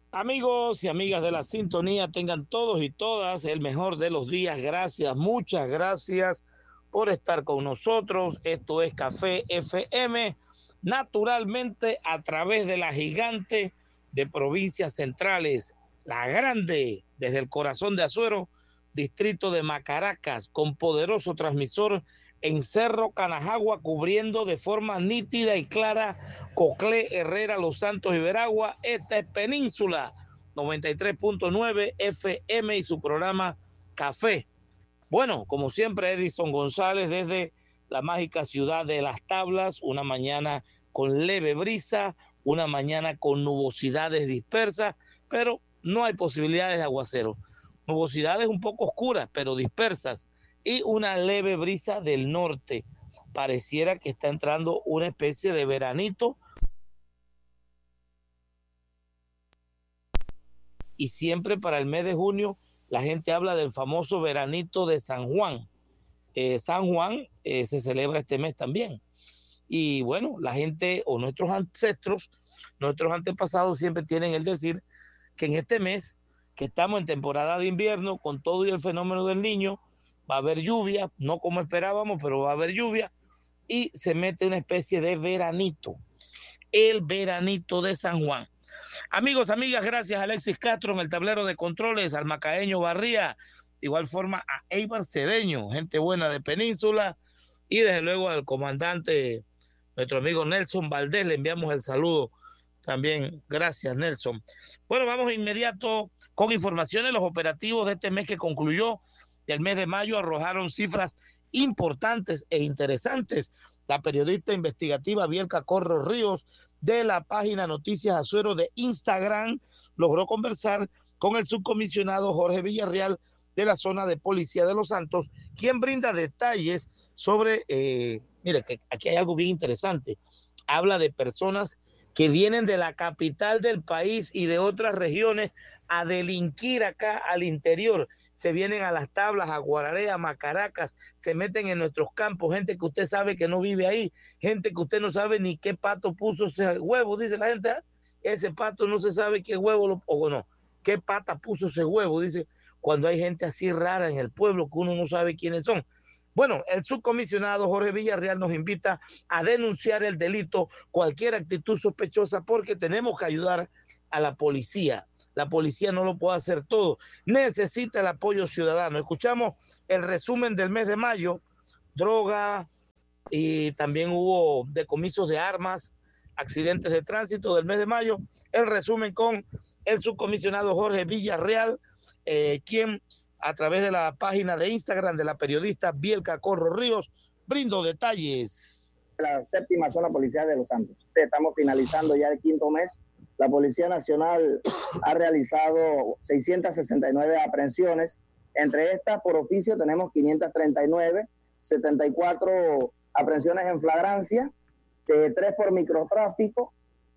Amigos y amigas de la sintonía, tengan todos y todas el mejor de los días. Gracias, muchas gracias por estar con nosotros. Esto es Café FM, naturalmente a través de la gigante de provincias centrales, la grande, desde el corazón de Azuero, distrito de Macaracas, con poderoso transmisor en Cerro Canajagua, cubriendo de forma nítida y clara Coclé, Herrera, Los Santos y Veragua. Esta es Península 93.9 FM y su programa Café. Bueno, como siempre, Edison González desde la mágica ciudad de Las Tablas, una mañana con leve brisa, una mañana con nubosidades dispersas, pero no hay posibilidades de aguacero. Nubosidades un poco oscuras, pero dispersas, y una leve brisa del norte. Pareciera que está entrando una especie de veranito, y siempre para el mes de junio la gente habla del famoso veranito de San Juan. San Juan se celebra este mes también. Y bueno, la gente o nuestros ancestros, nuestros antepasados siempre tienen el decir que en este mes, que estamos en temporada de invierno, con todo y el fenómeno del niño, va a haber lluvia, no como esperábamos, pero va a haber lluvia, y se mete una especie de veranito, el veranito de San Juan. Amigos, amigas, gracias a Alexis Castro en el tablero de controles, al Macaeño Barría, de igual forma a Eibar Cedeño, gente buena de Península, y desde luego al comandante, nuestro amigo Nelson Valdés, le enviamos el saludo también. Gracias, Nelson. Bueno, vamos inmediato con informaciones. Los operativos de este mes que concluyó, del mes de mayo, arrojaron cifras importantes e interesantes. La periodista investigativa Bielka Corro Ríos, de la página Noticias Azuero de Instagram, logró conversar con el subcomisionado Jorge Villarreal de la zona de policía de Los Santos, quien brinda detalles sobre, mire, que aquí hay algo bien interesante. Habla de personas que vienen de la capital del país y de otras regiones a delinquir acá al interior. Se vienen a Las Tablas, a Guararé, a Macaracas, se meten en nuestros campos, gente que usted sabe que no vive ahí, gente que usted no sabe ni qué pato puso ese huevo, dice la gente, ese pato no se sabe qué huevo, o no, qué pata puso ese huevo, dice, cuando hay gente así rara en el pueblo que uno no sabe quiénes son. Bueno, el subcomisionado Jorge Villarreal nos invita a denunciar el delito, cualquier actitud sospechosa, porque tenemos que ayudar a la policía. La policía no lo puede hacer todo. Necesita el apoyo ciudadano. Escuchamos el resumen del mes de mayo, droga, y también hubo decomisos de armas, accidentes de tránsito del mes de mayo. El resumen con el subcomisionado Jorge Villarreal, quien a través de la página de Instagram de la periodista Bielka Corro Ríos brindó detalles. La séptima zona policial de Los Santos. Estamos finalizando ya el quinto mes. La Policía Nacional ha realizado 669 aprehensiones. Entre estas, por oficio, tenemos 539, 74 aprehensiones en flagrancia, 3 por microtráfico,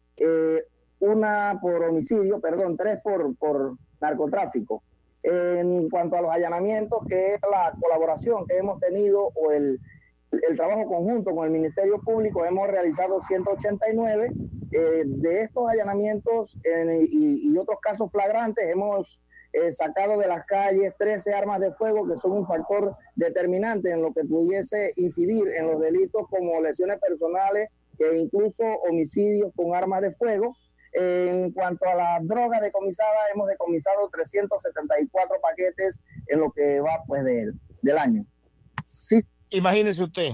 una por homicidio, perdón, 3 por narcotráfico. En cuanto a los allanamientos, que es la colaboración que hemos tenido o el trabajo conjunto con el Ministerio Público, hemos realizado 189. De estos allanamientos y otros casos flagrantes, hemos sacado de las calles 13 armas de fuego, que son un factor determinante en lo que pudiese incidir en los delitos como lesiones personales e incluso homicidios con armas de fuego. En cuanto a la droga decomisada, hemos decomisado 374 paquetes en lo que va pues del año. Sí. Imagínese usted,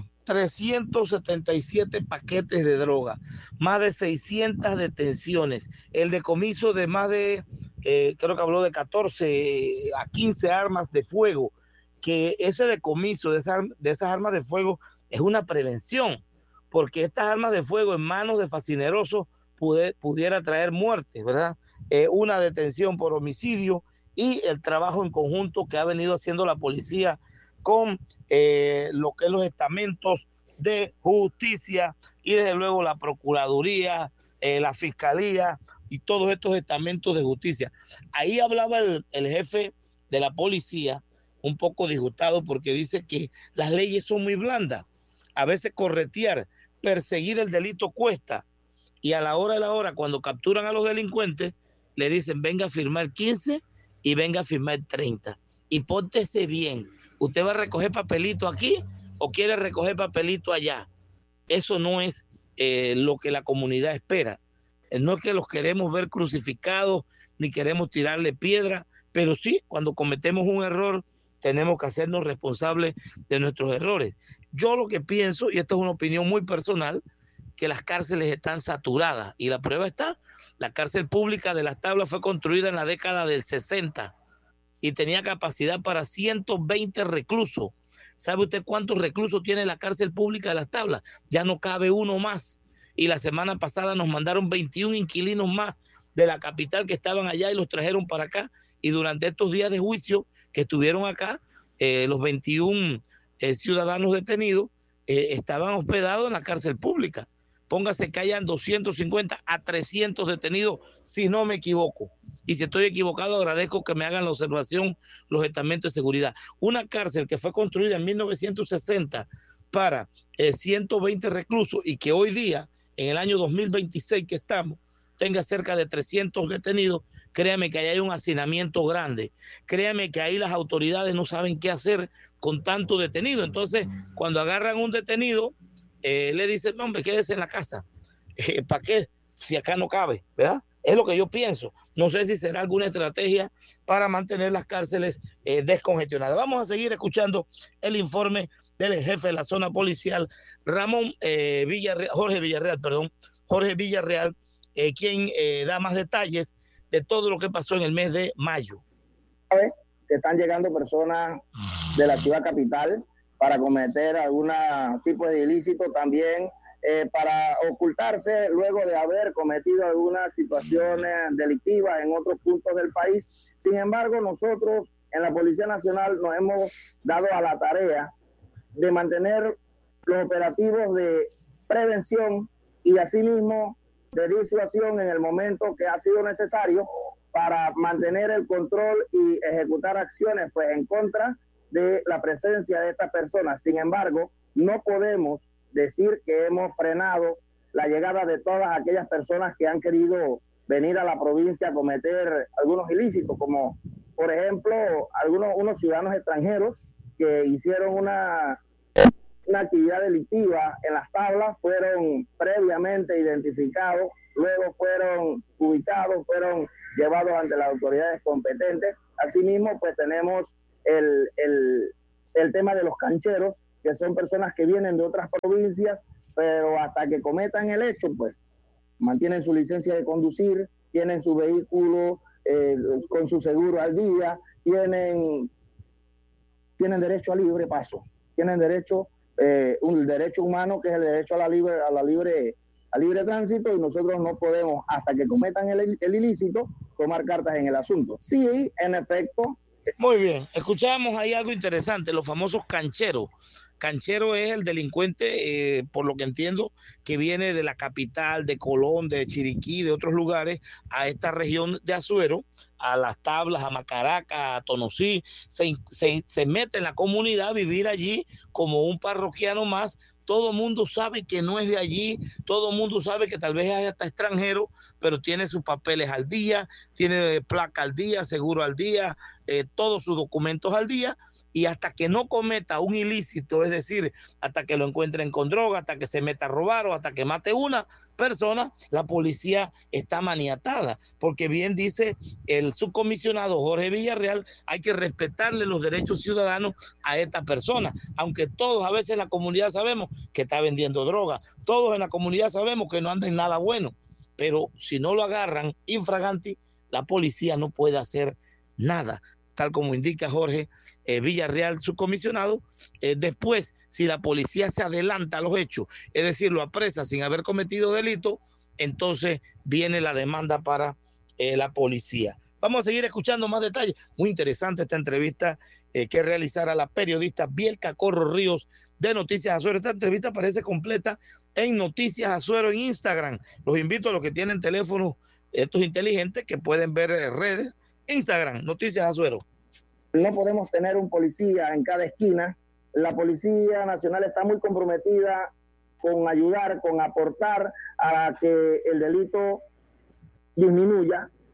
377 paquetes de droga, más de 600 detenciones, el decomiso de más de, creo que habló de 14 a 15 armas de fuego, que ese decomiso de esas armas de fuego es una prevención, porque estas armas de fuego en manos de fascinerosos pudiera traer muertes, ¿verdad? Una detención por homicidio y el trabajo en conjunto que ha venido haciendo la policía con lo que es los estamentos de justicia y desde luego la Procuraduría, la Fiscalía y todos estos estamentos de justicia. Ahí hablaba el jefe de la policía, un poco disgustado porque dice que las leyes son muy blandas. A veces corretear, perseguir el delito cuesta, y a la hora de la hora, cuando capturan a los delincuentes, le dicen venga a firmar 15 y venga a firmar 30. Y póntese bien. ¿Usted va a recoger papelito aquí o quiere recoger papelito allá? Eso no es lo que la comunidad espera. No es que los queremos ver crucificados ni queremos tirarle piedra, pero sí, cuando cometemos un error, tenemos que hacernos responsables de nuestros errores. Yo lo que pienso, y esto es una opinión muy personal, que las cárceles están saturadas. Y la prueba está, la cárcel pública de Las Tablas fue construida en la década del 60 y tenía capacidad para 120 reclusos. ¿Sabe usted cuántos reclusos tiene la cárcel pública de Las Tablas? Ya no cabe uno más. Y la semana pasada nos mandaron 21 inquilinos más de la capital que estaban allá y los trajeron para acá. Y durante estos días de juicio que estuvieron acá, los 21 ciudadanos detenidos estaban hospedados en la cárcel pública. Póngase que hayan 250 a 300 detenidos, si no me equivoco. Y si estoy equivocado, agradezco que me hagan la observación los estamentos de seguridad. Una cárcel que fue construida en 1960 para 120 reclusos y que hoy día, en el año 2026 que estamos, tenga cerca de 300 detenidos, créame que ahí hay un hacinamiento grande. Créame que ahí las autoridades no saben qué hacer con tanto detenido. Entonces, cuando agarran un detenido, le dicen, no, hombre, quédese en la casa. ¿Para qué? Si acá no cabe, ¿verdad? Es lo que yo pienso. No sé si será alguna estrategia para mantener las cárceles descongestionadas. Vamos a seguir escuchando el informe del jefe de la zona policial, Jorge Villarreal, quien da más detalles de todo lo que pasó en el mes de mayo. Que están llegando personas de la ciudad capital para cometer algún tipo de ilícito, también para ocultarse luego de haber cometido algunas situaciones delictivas en otros puntos del país. Sin embargo, nosotros en la Policía Nacional nos hemos dado a la tarea de mantener los operativos de prevención y asimismo de disuasión en el momento que ha sido necesario para mantener el control y ejecutar acciones pues en contra de la presencia de estas personas. Sin embargo, no podemos decir que hemos frenado la llegada de todas aquellas personas que han querido venir a la provincia a cometer algunos ilícitos, como por ejemplo unos ciudadanos extranjeros que hicieron una actividad delictiva en Las Tablas, fueron previamente identificados, luego fueron ubicados, fueron llevados ante las autoridades competentes. Asimismo, pues tenemos el tema de los cancheros, que son personas que vienen de otras provincias, pero hasta que cometan el hecho, pues mantienen su licencia de conducir, tienen su vehículo con su seguro al día, tienen derecho a libre paso, tienen derecho, un derecho humano que es el derecho a libre tránsito, y nosotros no podemos, hasta que cometan el ilícito, tomar cartas en el asunto. Sí, en efecto. Muy bien, escuchábamos ahí algo interesante, los famosos cancheros. Canchero es el delincuente, por lo que entiendo, que viene de la capital, de Colón, de Chiriquí, de otros lugares, a esta región de Azuero, a Las Tablas, a Macaraca, a Tonosí, se mete en la comunidad a vivir allí como un parroquiano más. Todo el mundo sabe que no es de allí, todo el mundo sabe que tal vez es hasta extranjero, pero tiene sus papeles al día, tiene placa al día, seguro al día, todos sus documentos al día, y hasta que no cometa un ilícito, es decir, hasta que lo encuentren con droga, hasta que se meta a robar o hasta que mate una persona, la policía está maniatada, porque bien dice el subcomisionado Jorge Villarreal, hay que respetarle los derechos ciudadanos a esta persona, aunque todos a veces en la comunidad sabemos que está vendiendo droga, todos en la comunidad sabemos que no anda en nada bueno, pero si no lo agarran infraganti, la policía no puede hacer nada, tal como indica Jorge Villarreal, subcomisionado. Después, si la policía se adelanta a los hechos, es decir, lo apresa sin haber cometido delito, entonces viene la demanda para la policía. Vamos a seguir escuchando más detalles. Muy interesante esta entrevista que realizará la periodista Bielka Corro Ríos de Noticias Azuero. Esta entrevista aparece completa en Noticias Azuero en Instagram. Los invito a los que tienen teléfonos estos inteligentes que pueden ver redes. Instagram, Noticias Azuero. No podemos tener un policía en cada esquina. La Policía Nacional está muy comprometida con ayudar, con aportar a que el delito disminuya,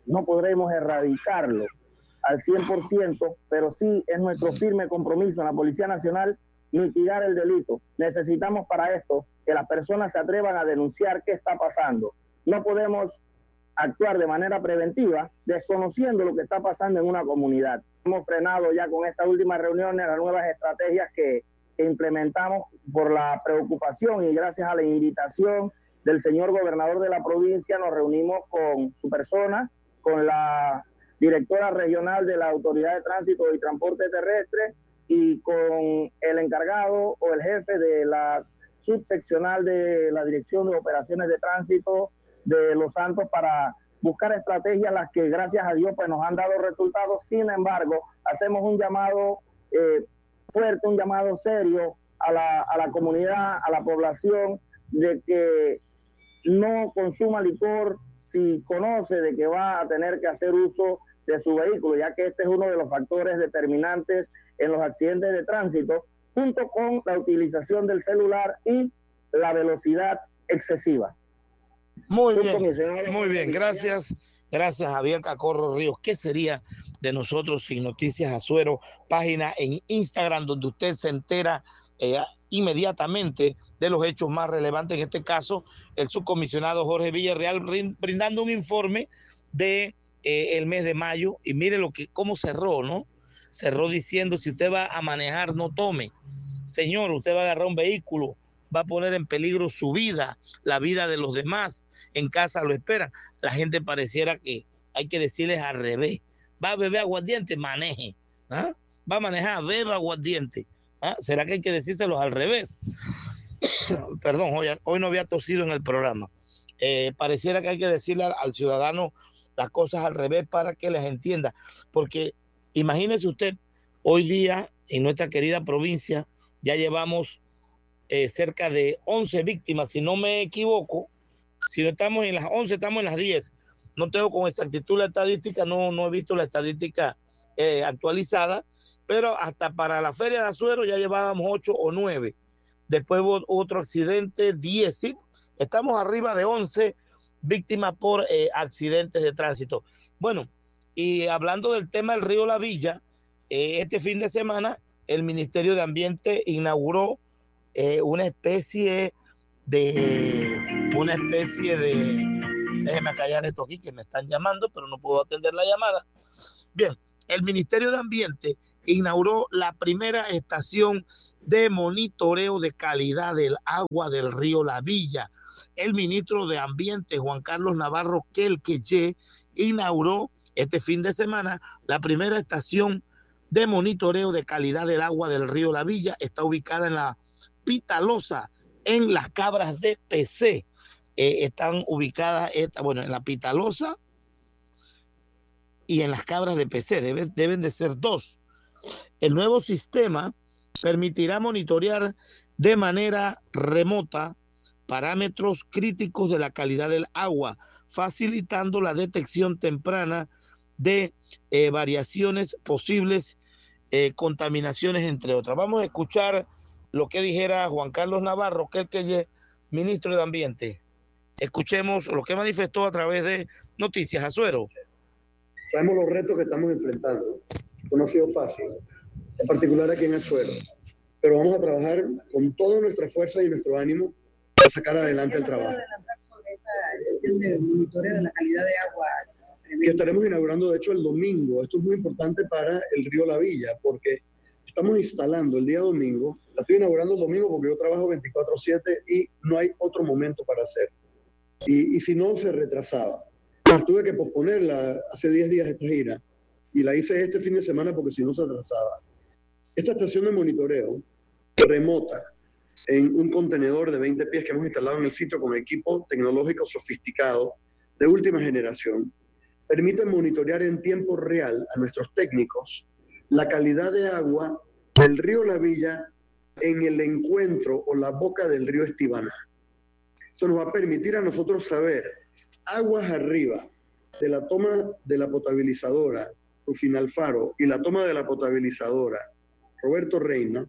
no podremos erradicarlo al 100%, pero sí es nuestro firme compromiso en la Policía Nacional mitigar el delito. Necesitamos para esto que las personas se atrevan a denunciar qué está pasando. No podemos actuar de manera preventiva desconociendo lo que está pasando en una comunidad. Hemos frenado ya con estas últimas reuniones las nuevas estrategias que implementamos por la preocupación y gracias a la invitación del señor gobernador de la provincia. Nos reunimos con su persona, con la directora regional de la Autoridad de Tránsito y Transporte Terrestre y con el encargado o el jefe de la subseccional de la Dirección de Operaciones de Tránsito de Los Santos para buscar estrategias las que gracias a Dios pues nos han dado resultados. Sin embargo, hacemos un llamado fuerte, un llamado serio a la comunidad, a la población, de que no consuma licor si conoce de que va a tener que hacer uso de su vehículo, ya que este es uno de los factores determinantes en los accidentes de tránsito, junto con la utilización del celular y la velocidad excesiva. Muy bien, gracias Javier Cacorro Ríos. ¿Qué sería de nosotros sin Noticias Azuero? Página en Instagram donde usted se entera inmediatamente de los hechos más relevantes. En este caso, el subcomisionado Jorge Villarreal brindando un informe de el mes de mayo, y mire cómo cerró, ¿no? Cerró diciendo: si usted va a manejar, no tome. Señor, usted va a agarrar un vehículo, va a poner en peligro su vida, la vida de los demás. En casa lo esperan. La gente pareciera que hay que decirles al revés. Va a beber aguardiente, maneje. ¿Ah? Va a manejar, beba aguardiente. ¿Ah? ¿Será que hay que decírselos al revés? Perdón, hoy no había tosido en el programa. Pareciera que hay que decirle al ciudadano las cosas al revés para que les entienda. Porque imagínese usted, hoy día en nuestra querida provincia ya llevamos cerca de 11 víctimas, si no me equivoco. Si no estamos en las 11, estamos en las 10. No tengo con exactitud la estadística, no he visto la estadística actualizada, pero hasta para la Feria de Azuero ya llevábamos 8 o 9. Después hubo otro accidente, 10, ¿sí? Estamos arriba de 11 víctimas por accidentes de tránsito. Bueno, y hablando del tema del río La Villa, este fin de semana el Ministerio de Ambiente inauguró una especie de, déjeme callar esto aquí que me están llamando, pero no puedo atender la llamada. Bien, el Ministerio de Ambiente inauguró la primera estación de monitoreo de calidad del agua del río La Villa. El ministro de Ambiente, Juan Carlos Navarro Quelqueye, inauguró este fin de semana la primera estación de monitoreo de calidad del agua del río La Villa. Está ubicada en la Pitalosa, en las Cabras de PC. Están ubicadas en la Pitalosa y en las Cabras de PC. Deben de ser dos. El nuevo sistema permitirá monitorear de manera remota parámetros críticos de la calidad del agua, facilitando la detección temprana de variaciones posibles, contaminaciones, entre otras. Vamos a escuchar lo que dijera Juan Carlos Navarro, que es ministro de Ambiente. Escuchemos lo que manifestó a través de Noticias Azuero. Sabemos los retos que estamos enfrentando. No ha sido fácil, en particular aquí en Azuero, pero vamos a trabajar con toda nuestra fuerza y nuestro ánimo para sacar adelante el trabajo. Sobre esta estación de monitoreo de la calidad de agua que estaremos inaugurando, de hecho, el domingo. Esto es muy importante para el río La Villa, porque estamos instalando el día domingo. La estoy inaugurando el domingo porque yo trabajo 24/7 y no hay otro momento para hacer. Y si no, se retrasaba. Pues tuve que posponerla hace 10 días esta gira y la hice este fin de semana porque si no se atrasaba. Esta estación de monitoreo remota en un contenedor de 20 pies que hemos instalado en el sitio con equipo tecnológico sofisticado de última generación, permite monitorear en tiempo real a nuestros técnicos la calidad de agua del río La Villa en el encuentro o la boca del río Estibaná. Eso nos va a permitir a nosotros saber aguas arriba de la toma de la potabilizadora Rufina Alfaro y la toma de la potabilizadora Roberto Reina,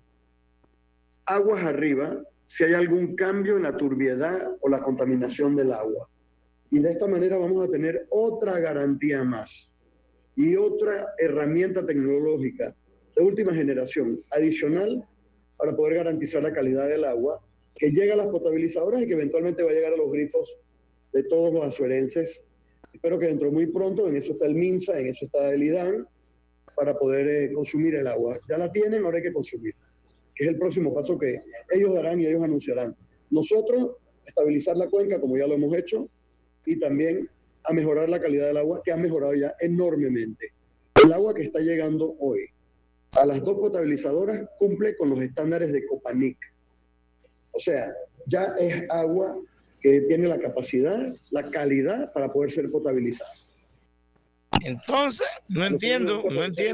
aguas arriba si hay algún cambio en la turbiedad o la contaminación del agua. Y de esta manera vamos a tener otra garantía más y otra herramienta tecnológica de última generación adicional para poder garantizar la calidad del agua que llega a las potabilizadoras y que eventualmente va a llegar a los grifos de todos los azuerenses. Espero que dentro muy pronto, en eso está el MINSA, en eso está el IDAN, para poder consumir el agua. Ya la tienen, ahora hay que consumirla, que es el próximo paso que ellos darán y ellos anunciarán. Nosotros, estabilizar la cuenca, como ya lo hemos hecho, y también a mejorar la calidad del agua, que ha mejorado ya enormemente. El agua que está llegando hoy a las dos potabilizadoras cumple con los estándares de Copanic. O sea, ya es agua que tiene la capacidad, la calidad para poder ser potabilizada. Entonces, no entiendo.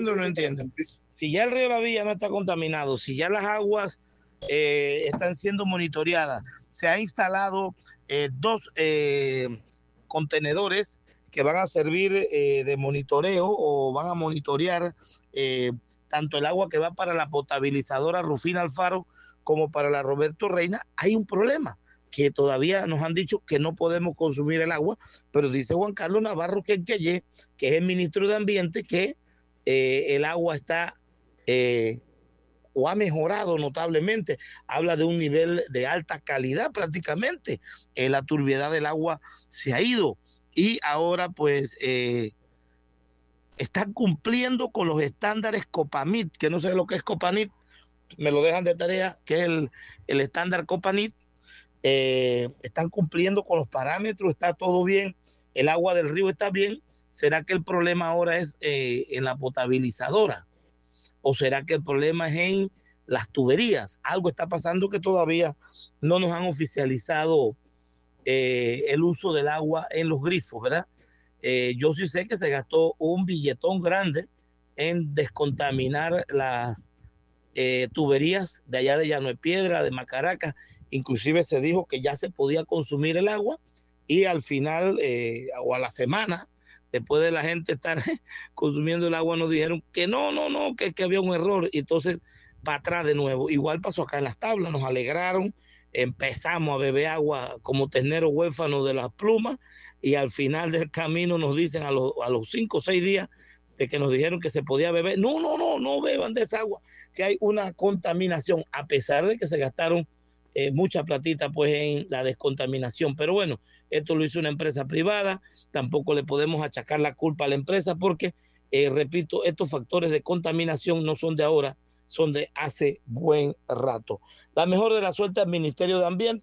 Si ya el río La Villa no está contaminado, si ya las aguas están siendo monitoreadas, se ha instalado dos contenedores que van a servir de monitoreo o van a monitorear tanto el agua que va para la potabilizadora Rufina Alfaro como para la Roberto Reina. Hay un problema, que todavía nos han dicho que no podemos consumir el agua, pero dice Juan Carlos Navarro Quenqueye, que es el ministro de Ambiente, que el agua está o ha mejorado notablemente. Habla de un nivel de alta calidad prácticamente. La turbiedad del agua se ha ido y ahora pues están cumpliendo con los estándares Copamit, que no sé lo que es Copamit, me lo dejan de tarea, que es el estándar Copamit. Están cumpliendo con los parámetros, está todo bien, el agua del río está bien. ¿Será que el problema ahora es en la potabilizadora? ¿O será que el problema es en las tuberías? Algo está pasando que todavía no nos han oficializado el uso del agua en los grifos, ¿verdad? Yo sí sé que se gastó un billetón grande en descontaminar las tuberías de allá de Llano de Piedra, de Macaracas. Inclusive se dijo que ya se podía consumir el agua y al final o a la semana, después de la gente estar consumiendo el agua, nos dijeron que no, que había un error, y entonces para atrás de nuevo. Igual pasó acá en Las Tablas, nos alegraron, empezamos a beber agua como ternero huérfano de las plumas, y al final del camino nos dicen a los 5 o 6 días de que nos dijeron que se podía beber, no beban de esa agua, que hay una contaminación, a pesar de que se gastaron mucha platita pues en la descontaminación. Pero bueno, esto lo hizo una empresa privada, tampoco le podemos achacar la culpa a la empresa porque, repito, estos factores de contaminación no son de ahora, son de hace buen rato. La mejor de la suerte al Ministerio de Ambiente.